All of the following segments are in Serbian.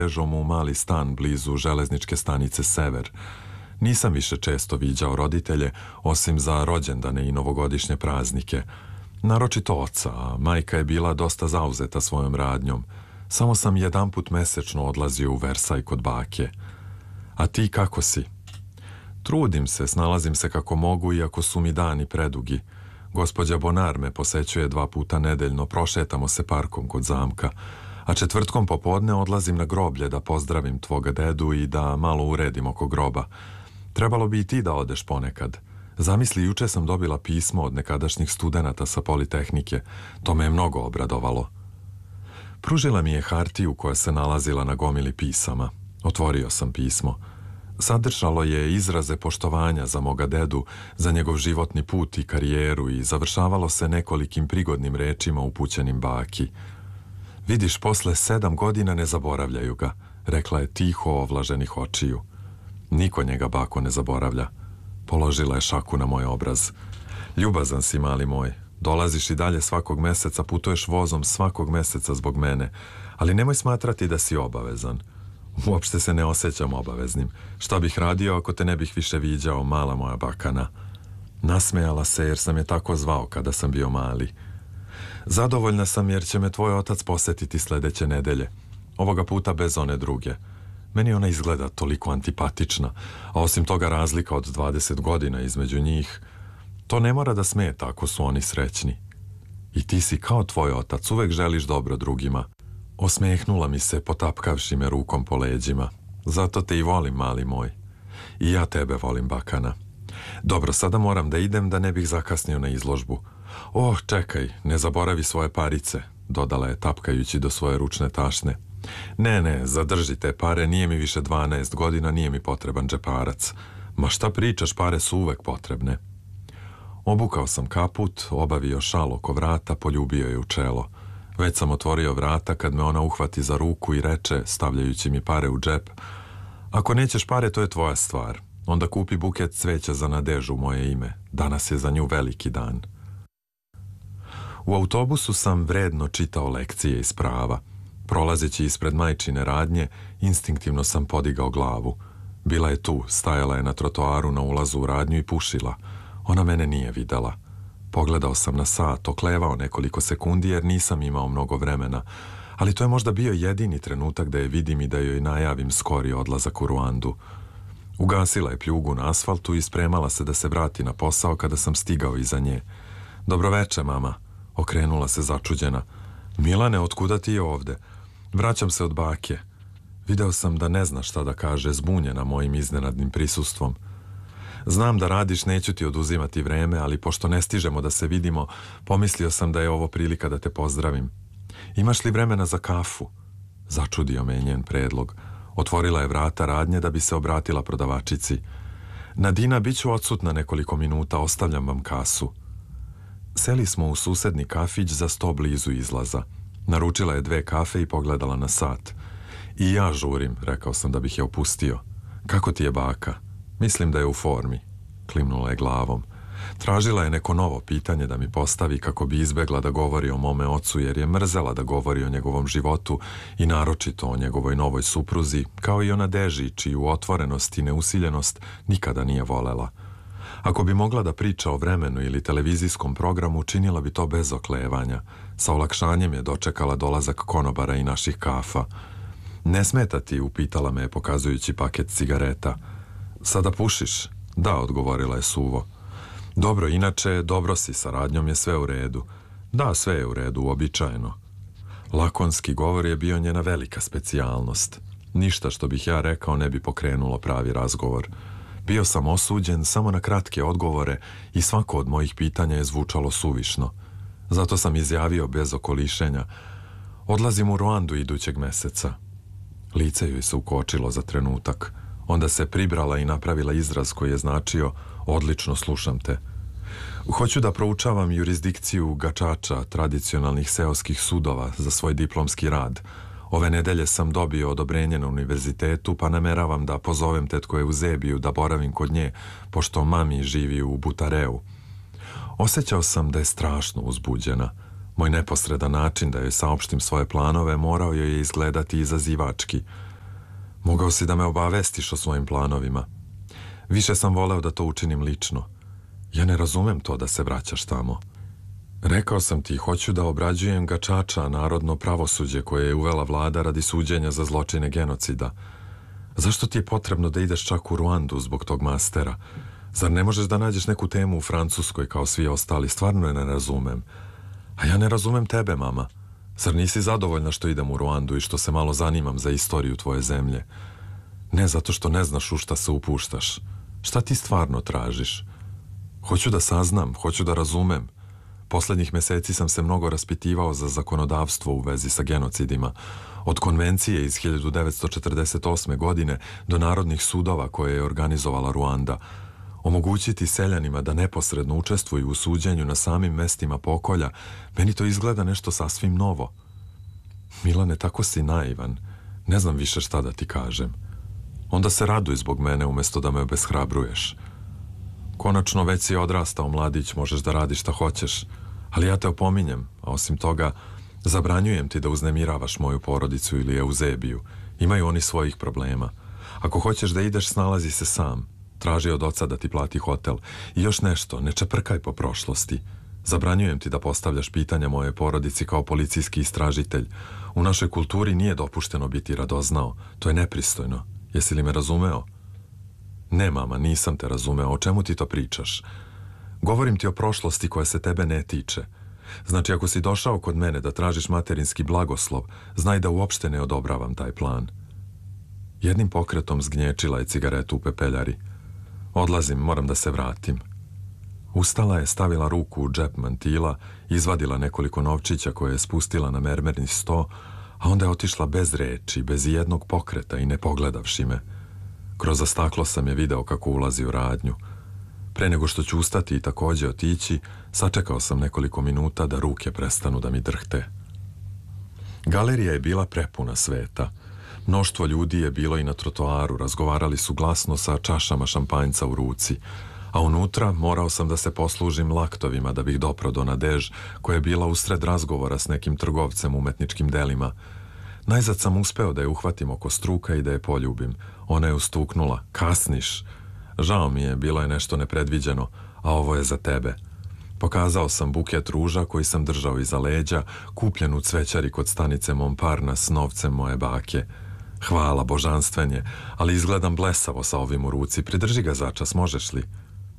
Težom u mali stan blizu železničke stanice Sever. Nisam više često viđao roditelje, osim za rođendane i novogodišnje praznike. Naročito oca, a majka je bila dosta zauzeta svojom radnjom. Samo sam jedanput mesečno odlazio u Versaj kod bake. A ti kako si? Trudim se, snalazim se kako mogu, iako su mi dani predugi. Gospođa Bonar me posećuje 2 puta nedeljno, prošetamo se parkom kod zamka, a četvrtkom popodne odlazim na groblje da pozdravim tvoga dedu i da malo uredim oko groba. Trebalo bi i ti da odeš ponekad. Zamisli, juče sam dobila pismo od nekadašnjih studenata sa Politehnike. To me je mnogo obradovalo. Pružila mi je hartiju koja se nalazila na gomili pisama. Otvorio sam pismo. Sadržalo je izraze poštovanja za moga dedu, za njegov životni put i karijeru i završavalo se nekolikim prigodnim rečima upućenim baki. Vidiš, posle 7 godina ne zaboravljaju ga, rekla je tiho ovlaženih očiju. Niko njega, bako, ne zaboravlja. Položila je šaku na moj obraz. Ljubazan si, mali moj. Dolaziš i dalje svakog meseca, putuješ vozom svakog meseca zbog mene, ali nemoj smatrati da si obavezan. Uopšte se ne osjećam obaveznim. Šta bih radio ako te ne bih više viđao, mala moja bakana? Nasmejala se jer sam je tako zvao kada sam bio mali. Zadovoljna sam jer će me tvoj otac posetiti sledeće nedelje. Ovoga puta bez one druge. Meni ona izgleda toliko antipatična, a osim toga razlika od 20 godina između njih. To ne mora da smeta ako su oni srećni. I ti si kao tvoj otac, uvek želiš dobro drugima. Osmehnula mi se, potapkavši me rukom po leđima. Zato te i volim, mali moj. I ja tebe volim, bakana. Dobro, sada moram da idem da ne bih zakasnio na izložbu. Oh, čekaj, ne zaboravi svoje parice, dodala je tapkajući do svoje ručne tašne. Ne, zadrži te pare, nije mi više 12 godina, nije mi potreban džeparac. Ma šta pričaš, pare su uvek potrebne. Obukao sam kaput, obavio šal oko vrata, poljubio je u čelo. Već sam otvorio vrata kad me ona uhvati za ruku i reče, stavljajući mi pare u džep: ako nećeš pare, to je tvoja stvar. Onda kupi buket cveća za Nadežu u moje ime. Danas je za nju veliki dan. U autobusu sam vredno čitao lekcije iz prava. Prolazeći ispred majčine radnje, instinktivno sam podigao glavu. Bila je tu, stajala je na trotoaru na ulazu u radnju i pušila. Ona mene nije videla. Pogledao sam na sat, oklevao nekoliko sekundi jer nisam imao mnogo vremena, ali to je možda bio jedini trenutak da je vidim i da joj najavim skori odlazak u Ruandu. Ugasila je pljugu na asfaltu i spremala se da se vrati na posao kada sam stigao iza nje. Dobroveče, mama, okrenula se začuđena. Milane, otkuda ti je ovde? Vraćam se od bake. Video sam da ne zna šta da kaže, zbunjena mojim iznenadnim prisustvom. Znam da radiš, neću ti oduzimati vreme, ali pošto ne stižemo da se vidimo, pomislio sam da je ovo prilika da te pozdravim. Imaš li vremena za kafu? Začudio me njen predlog. Otvorila je vrata radnje da bi se obratila prodavačici. Nadina, bit ću odsutna nekoliko minuta, ostavljam vam kasu. Seli smo u susedni kafić za 100 blizu izlaza. Naručila je 2 kafe i pogledala na sat. I ja žurim, rekao sam da bih je opustio. Kako ti je baka? Mislim da je u formi. Klimnula je glavom. Tražila je neko novo pitanje da mi postavi kako bi izbegla da govori o mome ocu, jer je mrzela da govori o njegovom životu i naročito o njegovoj novoj supruzi, kao i o Nadeži, čiju otvorenost i neusiljenost nikada nije volela. Ako bi mogla da priča o vremenu ili televizijskom programu, činila bi to bez oklevanja. Sa olakšanjem je dočekala dolazak konobara i naših kafa. Ne smeta ti, upitala me, pokazujući paket cigareta. Sada pušiš? Da, odgovorila je suvo. Dobro, inače, dobro si, sa radnjom je sve u redu. Da, sve je u redu, uobičajeno. Lakonski govor je bio njena velika specijalnost. Ništa što bih ja rekao ne bi pokrenulo pravi razgovor. Bio sam osuđen samo na kratke odgovore i svako od mojih pitanja je zvučalo suvišno. Zato sam izjavio bez okolišenja: odlazim u Ruandu idućeg meseca. Lice joj se ukočilo za trenutak. Onda se pribrala i napravila izraz koji je značio: odlično, slušam te. Hoću da proučavam jurisdikciju gačača tradicionalnih seoskih sudova za svoj diplomski rad. Ove nedelje sam dobio odobrenje na univerzitetu, pa nameravam da pozovem tetku Euzebiju da boravim kod nje, pošto mami živi u Butareu. Osjećao sam da je strašno uzbuđena. Moj neposredan način da joj saopštim svoje planove morao joj je izgledati izazivački. Mogao si da me obavestiš o svojim planovima. Više sam voleo da to učinim lično. Ja ne razumem to da se vraćaš tamo. Rekao sam ti, hoću da obrađujem Gačača, narodno pravosuđe koje je uvela vlada radi suđenja za zločine genocida. Zašto ti je potrebno da ideš čak u Ruandu zbog tog mastera? Zar ne možeš da nađeš neku temu u Francuskoj kao svi ostali? Stvarno je ne razumem. A ja ne razumem tebe, mama. Zar nisi zadovoljna što idem u Ruandu i što se malo zanimam za istoriju tvoje zemlje? Ne zato što ne znaš u šta se upuštaš. Šta ti stvarno tražiš? Hoću da saznam, hoću da razumem. Poslednjih meseci sam se mnogo raspitivao za zakonodavstvo u vezi sa genocidima. Od konvencije iz 1948. godine do narodnih sudova koje je organizovala Ruanda. Omogućiti seljanima da neposredno učestvuju u suđenju na samim mestima pokolja, meni to izgleda nešto sasvim novo. Milane, tako si naivan. Ne znam više šta da ti kažem. Onda se raduj zbog mene umjesto da me obeshrabruješ. Konačno već si odrastao mladić, možeš da radiš šta hoćeš, ali ja te opominjem, a osim toga zabranjujem ti da uznemiravaš moju porodicu ili Euzebiju. Imaju oni svojih problema. Ako hoćeš da ideš, snalazi se sam. Traži od oca da ti plati hotel. I još nešto, ne čeprkaj po prošlosti. Zabranjujem ti da postavljaš pitanja moje porodici kao policijski istražitelj. U našoj kulturi nije dopušteno biti radoznao. To je nepristojno. Jesi li me razumeo? Ne, mama, nisam te razumeo. O čemu ti to pričaš? Govorim ti o prošlosti koja se tebe ne tiče. Znači, ako si došao kod mene da tražiš materinski blagoslov, znaj da uopšte ne odobravam taj plan. Jednim pokretom zgnječila je cigaretu u pepeljari. Odlazim, moram da se vratim. Ustala je, stavila ruku u džep mantila, izvadila nekoliko novčića koje je spustila na mermerni sto, a onda je otišla bez reči, bez jednog pokreta i ne pogledavši me. Kroz staklo sam je video kako ulazi u radnju. Pre nego što ću ustati i takođe otići, sačekao sam nekoliko minuta da ruke prestanu da mi drhte. Galerija je bila prepuna sveta. Mnoštvo ljudi je bilo i na trotoaru, razgovarali su glasno sa čašama šampanjca u ruci, a unutra morao sam da se poslužim laktovima da bih dopro do Nadež, koja je bila usred razgovora s nekim trgovcem umetničkim delima. Najzad sam uspeo da je uhvatim oko struka i da je poljubim. Ona je ustuknula: kasniš. Žao mi je, bilo je nešto nepredviđeno, a ovo je za tebe. Pokazao sam buket ruža koji sam držao iza leđa, kupljen u cvećari kod stanice Montparnasse s novcem moje bake. Hvala, božanstven je, ali izgledam blesavo sa ovim u ruci. Pridrži ga začas, možeš li?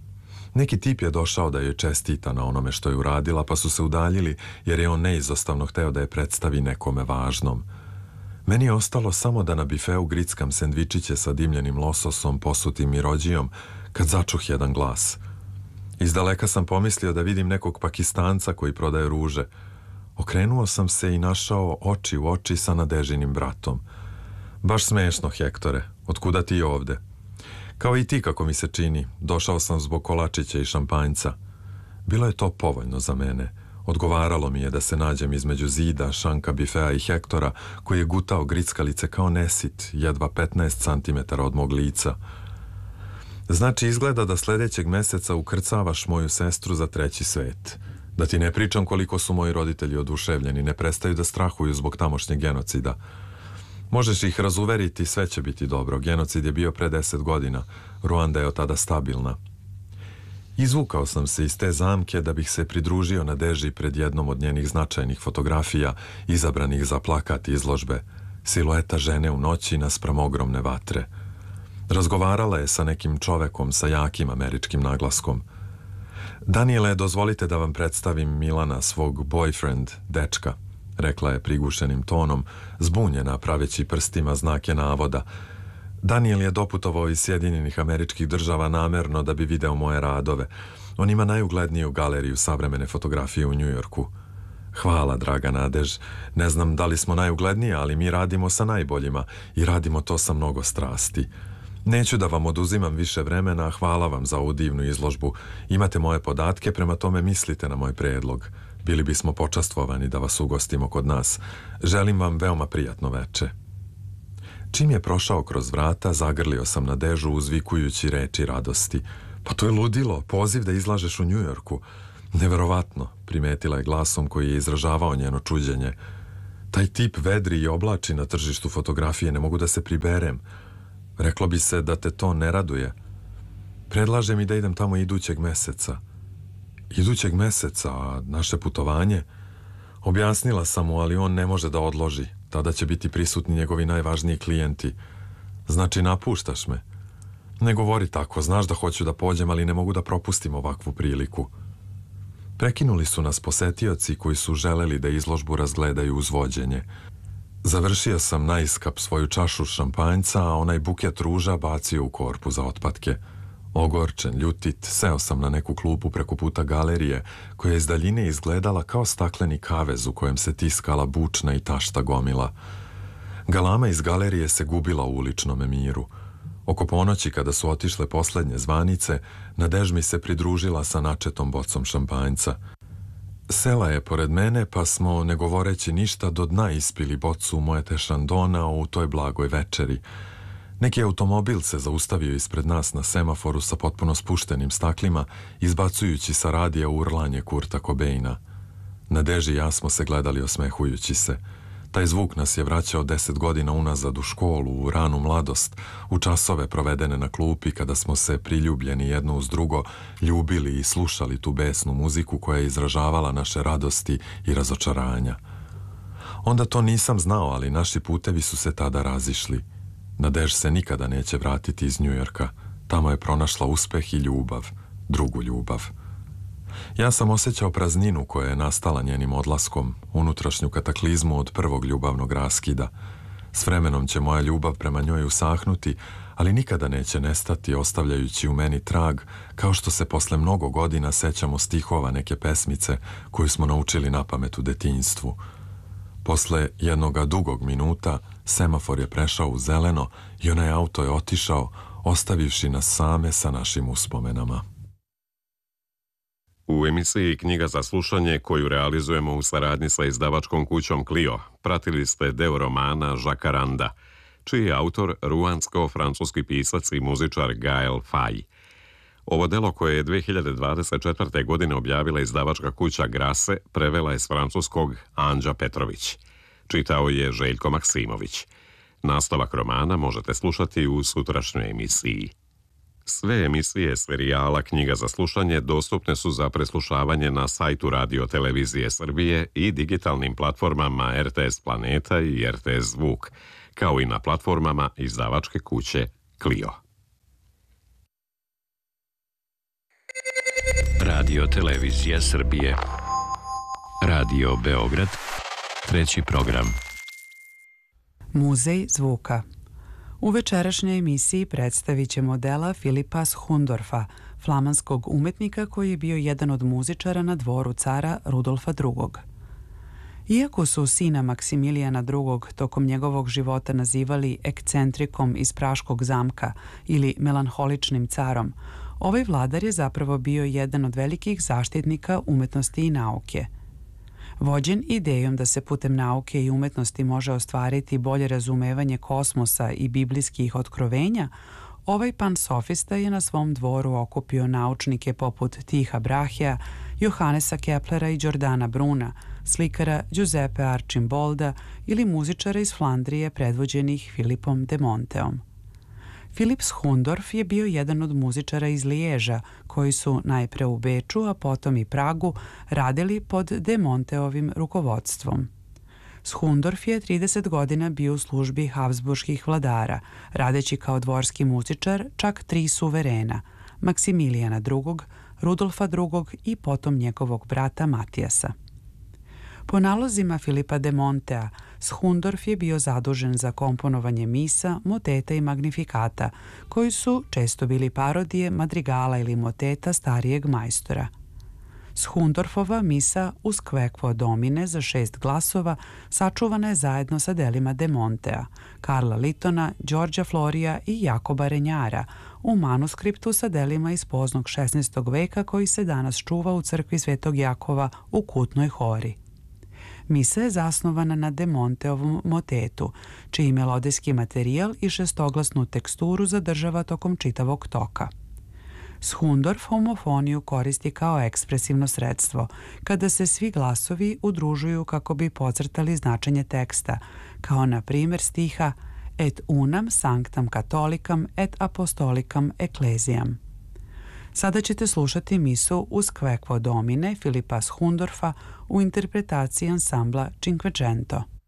Neki tip je došao da joj čestita na onome što je uradila, pa su se udaljili jer je on neizostavno hteo da je predstavi nekome važnom. Meni je ostalo samo da na bifeu grickam sendvičiće sa dimljenim lososom, posutim mirođijom, kad začuh jedan glas. Izdaleka sam pomislio da vidim nekog Pakistanca koji prodaje ruže. Okrenuo sam se i našao oči u oči sa Nadežinim bratom. Baš smešno, Hektore, otkuda ti ovde? Kao i ti, kako mi se čini, došao sam zbog kolačića i šampanjca. Bilo je to povoljno za mene. Odgovaralo mi je da se nađem između zida, šanka bifea i Hektora, koji je gutao grickalice kao nesit, jedva 15 cm od mog lica. Znači, izgleda da sledećeg meseca ukrcavaš moju sestru za treći svet. Da ti ne pričam koliko su moji roditelji oduševljeni, ne prestaju da strahuju zbog tamošnjeg genocida. Možeš ih razuveriti, sve će biti dobro. Genocid je bio pre 10 godina. Ruanda je od tada stabilna. Izvukao sam se iz te zamke da bih se pridružio Nadeži pred jednom od njenih značajnih fotografija, izabranih za plakat izložbe. Silueta žene u noći naspram ogromne vatre. Razgovarala je sa nekim čovekom sa jakim američkim naglaskom. Daniele, dozvolite da vam predstavim Milana, svog boyfriend, dečka, rekla je prigušenim tonom, zbunjena praveći prstima znake navoda. Daniel je doputovao iz Sjedinjenih Američkih Država namerno da bi video moje radove. On ima najugledniju galeriju savremene fotografije u Njujorku. Hvala, draga Nadež. Ne znam da li smo najugledniji, ali mi radimo sa najboljima i radimo to sa mnogo strasti. Neću da vam oduzimam više vremena, hvala vam za ovu divnu izložbu. Imate moje podatke, prema tome mislite na moj predlog. Bili bismo počastvovani da vas ugostimo kod nas. Želim vam veoma prijatno veče. Čim je prošao kroz vrata, zagrlio sam Nadežu uzvikujući reči radosti. Pa to je ludilo, poziv da izlažeš u Njujorku. Neverovatno, primetila je glasom koji je izražavao njeno čuđenje. Taj tip vedri i oblači na tržištu fotografije, ne mogu da se priberem. Reklo bi se da te to ne raduje. Predlaže mi da idem tamo idućeg meseca. Idućeg meseca, a naše putovanje? Objasnila sam mu, ali on ne može da odloži. Tada će biti prisutni njegovi najvažniji klijenti. Znači, napuštaš me? Ne govori tako, znaš da hoću da pođem, ali ne mogu da propustim ovakvu priliku. Prekinuli su nas posetioci koji su želeli da izložbu razgledaju uz vođenje. Završio sam naiskap svoju čašu šampanjca, a onaj buket ruža bacio u korpu za otpatke. Ogorčen, ljutit, seo sam na neku klupu preko puta galerije, koja iz daljine izgledala kao stakleni kavez u kojem se tiskala bučna i tašta gomila. Galama iz galerije se gubila u uličnom miru. Oko ponoći, kada su otišle poslednje zvanice, Nadež mi se pridružila sa načetom bocom šampanjca. Sela je pored mene, pa smo, ne govoreći ništa, do dna ispili bocu Moët & Chandona u toj blagoj večeri. Neki automobil se zaustavio ispred nas na semaforu sa potpuno spuštenim staklima, izbacujući sa radija urlanje Kurta Cobaina. Nadež i ja smo se gledali osmehujući se. Taj zvuk nas je vraćao 10 godina unazad u školu, u ranu mladost, u časove provedene na klupi kada smo se priljubljeni jedno uz drugo ljubili i slušali tu besnu muziku koja je izražavala naše radosti i razočaranja. Onda to nisam znao, ali naši putevi su se tada razišli. Nadež se nikada neće vratiti iz Njujorka. Tamo je pronašla uspeh i ljubav, drugu ljubav. Ja sam osjećao prazninu koja je nastala njenim odlaskom, unutrašnju kataklizmu od prvog ljubavnog raskida. S vremenom će moja ljubav prema njoj usahnuti, ali nikada neće nestati, ostavljajući u meni trag, kao što se posle mnogo godina sećamo stihova neke pesmice koju smo naučili napamet u detinjstvu. Posle jednoga dugog minuta semafor je prešao u zeleno i onaj auto je otišao, ostavivši nas same sa našim uspomenama. U emisiji Knjiga za slušanje, koju realizujemo u saradnji sa izdavačkom kućom Clio, pratili ste deo romana Jacaranda, čiji je autor ruansko-francuski pisac i muzičar Gael Faye. Ovo delo, koje je 2024. godine objavila izdavačka kuća Grase, prevela je s francuskog Anđa Petrović. Čitao je Željko Maksimović. Nastavak romana možete slušati u sutrašnjoj emisiji. Sve emisije serijala Knjiga za slušanje dostupne su za preslušavanje na sajtu Radio Televizije Srbije i digitalnim platformama RTS Planeta i RTS Zvuk, kao i na platformama izdavačke kuće Clio. Radio Televizija Srbije. Radio Beograd. Treći program. Muzej zvuka. U večerašnjoj emisiji predstavit ćemo dela Filipa Schundorfa, flamanskog umetnika koji je bio jedan od muzičara na dvoru cara Rudolfa II. Iako su sina Maksimilijana II. Tokom njegovog života nazivali ekcentrikom iz Praškog zamka ili melanholičnim carom, ovaj vladar je zapravo bio jedan od velikih zaštitnika umetnosti i nauke. Vođen idejom da se putem nauke i umetnosti može ostvariti bolje razumevanje kosmosa i biblijskih otkrovenja, ovaj pansofista je na svom dvoru okupio naučnike poput Tiha Brahea, Johannesa Keplera i Giordana Bruna, slikara Giuseppe Arcimbolda ili muzičara iz Flandrije predvođenih Filipom de Monteom. Filip Schundorf je bio jedan od muzičara iz Liježa, koji su najpre u Beču, a potom i Pragu, radili pod de Monteovim rukovodstvom. Schundorf je 30 godina bio u službi Habsburških vladara, radeći kao dvorski muzičar čak 3 suverena, Maksimilijana II., Rudolfa II. I potom njegovog brata Matijasa. Po nalozima Filipa de Montea, Schundorf je bio zadužen za komponovanje misa, moteta i magnifikata, koji su često bili parodije madrigala ili moteta starijeg majstora. Schundorfova misa Uz Quequo Domine za 6 glasova sačuvana je zajedno sa delima de Montea, Karla Littona, Đorđa Florija i Jakoba Renjara u manuskriptu sa delima iz poznog 16. veka koji se danas čuva u crkvi Svetog Jakova u Kutnoj Hori. Misa je zasnovana na de Monteovom motetu, čiji melodijski materijal i šestoglasnu teksturu zadržava tokom čitavog toka. Schundorf homofoniju koristi kao ekspresivno sredstvo, kada se svi glasovi udružuju kako bi podcrtali značenje teksta, kao na primjer stiha et unam sanctam catholicam et apostolicam ecclesiam. Sada ćete slušati misu uz Quequo Domine Filipa Schundorfa u interpretaciji ansambla Cinquecento.